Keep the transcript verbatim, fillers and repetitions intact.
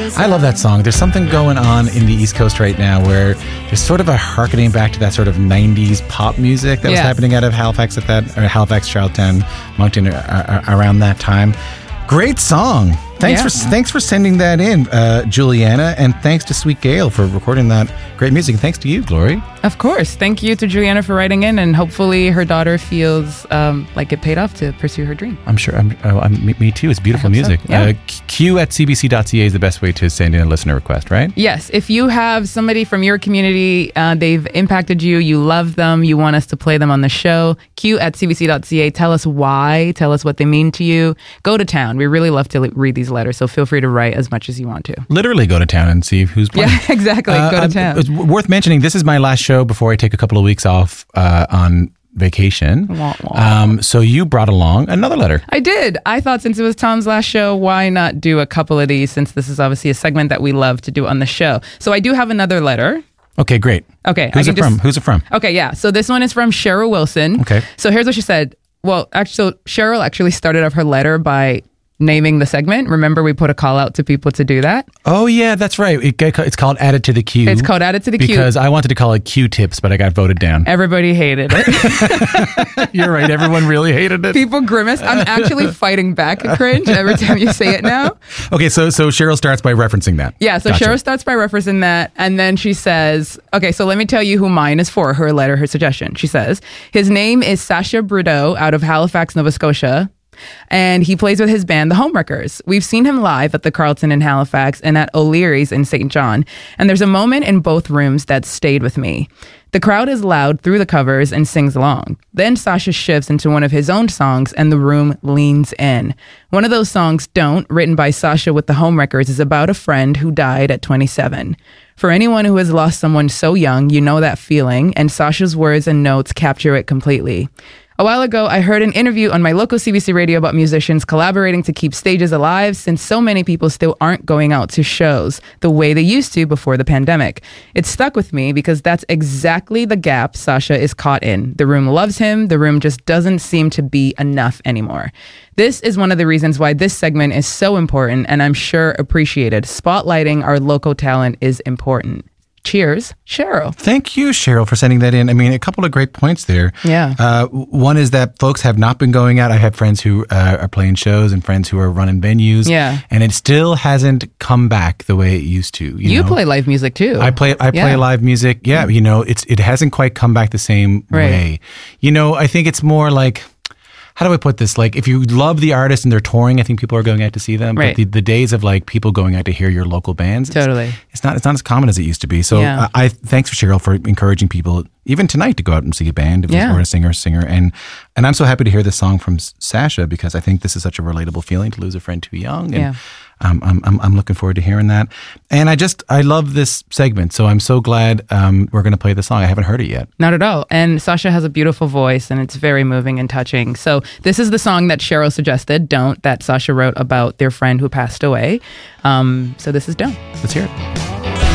I love that song. There's something going on in the East Coast right now where there's sort of a harkening back to that sort of nineties pop music that was Yeah. happening out of Halifax at that, or Halifax, Charlottetown, Moncton, uh, uh, around that time. Great song. Thanks Yeah. for thanks for sending that in, uh, Juliana, and thanks to Sweet Gale for recording that great music. And thanks to you, Glory. Of course. Thank you to Juliana for writing in, and hopefully her daughter feels um, like it paid off to pursue her dream. I'm sure. I'm, oh, I'm, me, me too. It's beautiful I hope so. music. Yeah. Uh, Q at c b c dot c a is the best way to send in a listener request, right? Yes. If you have somebody from your community, uh, they've impacted you, you love them, you want us to play them on the show, Q at c b c dot c a. Tell us why. Tell us what they mean to you. Go to town. We really love to read these letters, so feel free to write as much as you want to. Literally go to town and see who's playing. Yeah, exactly. Uh, Go to uh, town. It's worth mentioning, this is my last show before I take a couple of weeks off uh, on vacation. Wah, wah. Um, so you brought along another letter. I did. I thought since it was Tom's last show, why not do a couple of these, since this is obviously a segment that we love to do on the show. So I do have another letter. Okay, great. Okay. Who's I it can from? just- Who's it from? Okay, yeah. So this one is from Cheryl Wilson. Okay. So here's what she said. Well, actually, so Cheryl actually started off her letter by naming the segment. Remember, we put a call out to people to do that. Oh, yeah, that's right. It, get- it's called Added to the Queue. It's called Added to the Queue. Because I wanted to call it Q-tips, but I got voted down. Everybody hated it. You're right. Everyone really hated it. People grimaced. I'm actually fighting back a cringe every time you say it now. Okay, so so Cheryl starts by referencing that. Yeah, so Gotcha. Cheryl starts by referencing that, and then she says, okay, so let me tell you who mine is for, her letter, her suggestion. She says, his name is Sasha Brudeau out of Halifax, Nova Scotia, and he plays with his band, The Homewreckers. We've seen him live at the Carlton in Halifax and at O'Leary's in Saint John, and there's a moment in both rooms that stayed with me. The crowd is loud through the covers and sings along. Then Sasha shifts into one of his own songs and the room leans in. One of those songs, Don't, written by Sasha with the Homewreckers, is about a friend who died at twenty-seven. For anyone who has lost someone so young, you know that feeling, and Sasha's words and notes capture it completely. A while ago, I heard an interview on my local C B C radio about musicians collaborating to keep stages alive since so many people still aren't going out to shows the way they used to before the pandemic. It stuck with me because that's exactly the gap Sasha is caught in. The room loves him. The room just doesn't seem to be enough anymore. This is one of the reasons why this segment is so important and I'm sure appreciated. Spotlighting our local talent is important. Cheers, Cheryl. Thank you, Cheryl, for sending that in. I mean, a couple of great points there. Yeah. Uh, one is that folks have not been going out. I have friends who uh, are playing shows and friends who are running venues. Yeah. And it still hasn't come back the way it used to. You, You know? play live music too. I play. I play Yeah. live music. Yeah, you know, it's it hasn't quite come back the same Right. way. You know, I think it's more like, how do I put this? Like, if you love the artist and they're touring, I think people are going out to see them. Right. But the, the days of like people going out to hear your local bands, it's- Totally. it's not it's not as common as it used to be. So Yeah. I, I thanks for Cheryl for encouraging people even tonight to go out and see a band if Yeah. or a singer singer and and I'm so happy to hear this song from S- Sasha because I think this is such a relatable feeling to lose a friend too young. And Yeah. um, I'm, I'm I'm looking forward to hearing that. And I just I love this segment, so I'm so glad um, we're going to play the song. I haven't heard it yet. Not at all. And Sasha has a beautiful voice and it's very moving and touching. So this is the song that Cheryl suggested, Don't, that Sasha wrote about their friend who passed away. Um, so this is Don't. Let's hear it.